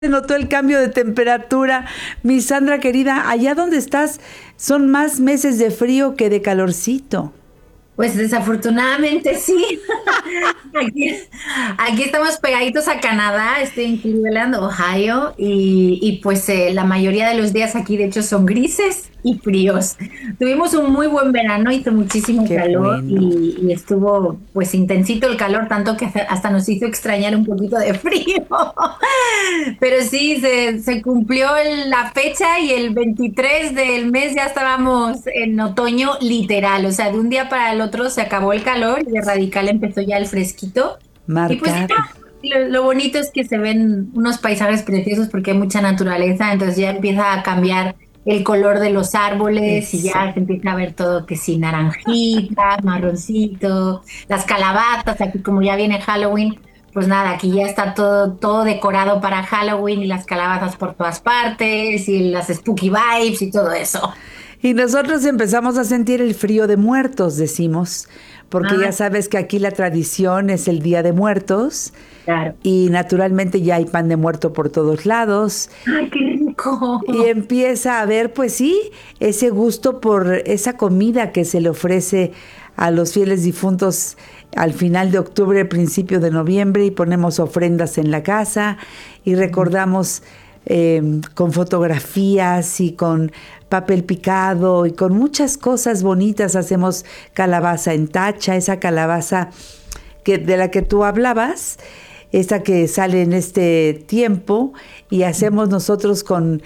Se notó el cambio de temperatura. Mi Sandra querida, allá donde estás son más meses de frío que de calorcito. Pues desafortunadamente sí. Aquí, aquí estamos pegaditos a Canadá, estoy en Cleveland, Ohio, y pues la mayoría de los días aquí de hecho son grises y fríos. Tuvimos un muy buen verano, hizo muchísimo Qué calor bueno. y estuvo pues intensito el calor, tanto que hasta nos hizo extrañar un poquito de frío. Pero sí, se cumplió la fecha y el 23 del mes ya estábamos en otoño literal, o sea, de un día para el otro se acabó el calor y de radical empezó ya el fresquito. Y pues Marcado. ya, lo bonito es que se ven unos paisajes preciosos porque hay mucha naturaleza, entonces ya empieza a cambiar el color de los árboles y Eso. ya se empieza a ver todo que sí, naranjita, marroncito, las calabazas, aquí como ya viene Halloween, pues nada, aquí ya está todo decorado para Halloween y las calabazas por todas partes y las spooky vibes y todo eso. Y nosotros empezamos a sentir el frío de muertos, decimos, porque ya Ah, sabes que aquí la tradición es el Día de Muertos claro. y naturalmente ya hay pan de muerto por todos lados. ¡Ay, qué Y rico! empieza a ver, pues sí, ese gusto por esa comida que se le ofrece a los fieles difuntos al final de octubre, principio de noviembre, y ponemos ofrendas en la casa y recordamos con fotografías y con papel picado y con muchas cosas bonitas. Hacemos calabaza en tacha, esa calabaza de la que tú hablabas, esta que sale en este tiempo, y hacemos nosotros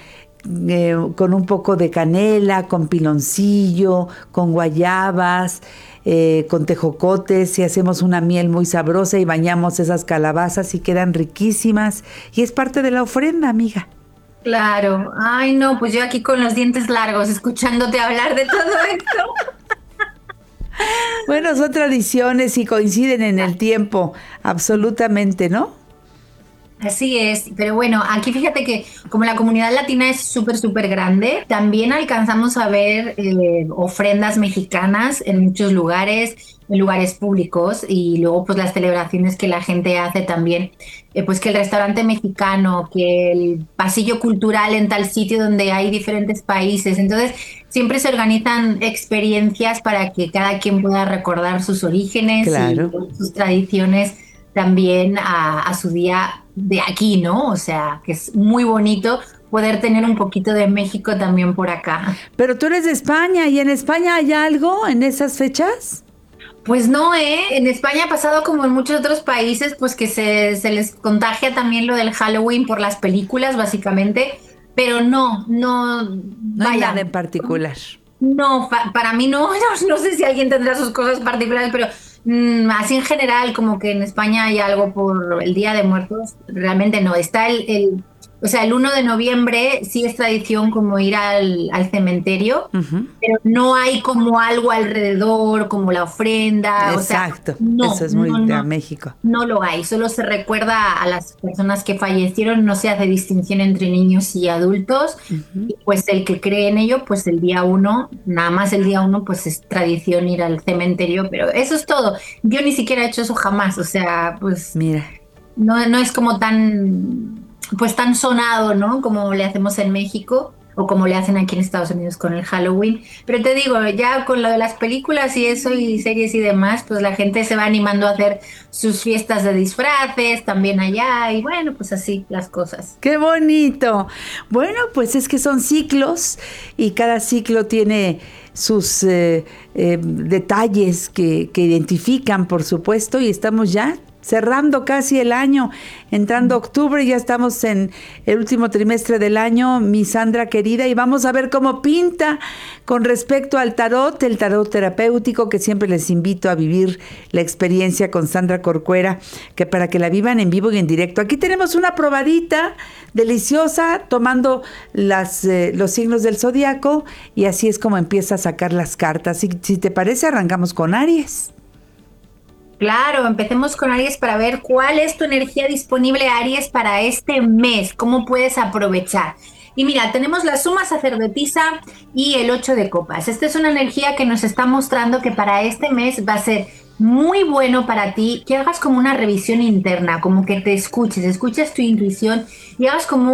con un poco de canela, con piloncillo, con guayabas, con tejocotes, y hacemos una miel muy sabrosa y bañamos esas calabazas y quedan riquísimas. Y es parte de la ofrenda, amiga. Claro. Ay, no, pues yo aquí con los dientes largos, escuchándote hablar de todo esto. Bueno, son tradiciones y coinciden en el tiempo, absolutamente, ¿no? Así es, pero bueno, aquí fíjate que como la comunidad latina es súper, súper grande, también alcanzamos a ver ofrendas mexicanas en muchos lugares, en lugares públicos, y luego pues las celebraciones que la gente hace también, pues que el restaurante mexicano, que el pasillo cultural en tal sitio donde hay diferentes países, entonces siempre se organizan experiencias para que cada quien pueda recordar sus orígenes y Claro. sus tradiciones también a su día de aquí, ¿no? O sea, que es muy bonito poder tener un poquito de México también por acá. Pero tú eres de España, ¿y en España hay algo en esas fechas? Pues no, ¿eh? En España ha pasado como en muchos otros países, pues que se les contagia también lo del Halloween por las películas, básicamente, pero no, No hay nada vaya, en particular. no, para mí no, no sé si alguien tendrá sus cosas particulares, pero así en general, como que en España hay algo por el Día de Muertos, realmente no. Está o sea, el 1 de noviembre sí es tradición como ir al cementerio, Ujú. pero no hay como algo alrededor, como la ofrenda, o sea, Exacto, eso no, es muy no, de no. México. No lo hay, solo se recuerda a las personas que fallecieron, no se hace distinción entre niños y adultos. Ujú. Y pues el que cree en ello, pues el día uno, nada más el día uno, pues es tradición ir al cementerio, pero eso es todo. Yo ni siquiera he hecho eso jamás, o sea, pues Mira, no es como pues tan sonado, ¿no? Como le hacemos en México o como le hacen aquí en Estados Unidos con el Halloween. Pero te digo, ya con lo de las películas y eso y series y demás, pues la gente se va animando a hacer sus fiestas de disfraces también allá y bueno, pues así las cosas. qué bonito. Bueno, pues es que son ciclos y cada ciclo tiene sus detalles que identifican, por supuesto, y estamos ya cerrando casi el año, entrando octubre, ya estamos en el último trimestre del año, mi Sandra querida, y vamos a ver cómo pinta con respecto al tarot, el tarot terapéutico, que siempre les invito a vivir la experiencia con Sandra Corcuera, que para que la vivan en vivo y en directo. Aquí tenemos una probadita deliciosa, tomando los signos del zodiaco, y así es como empieza a sacar las cartas. Si te parece, arrancamos con Aries. Claro, empecemos con Aries para ver cuál es tu energía disponible, Aries, para este mes, cómo puedes aprovechar. Y mira, tenemos la suma sacerdotisa y el 8 de copas. Esta es una energía que nos está mostrando que para este mes va a ser muy bueno para ti que hagas como una revisión interna, como que te escuches tu intuición y hagas como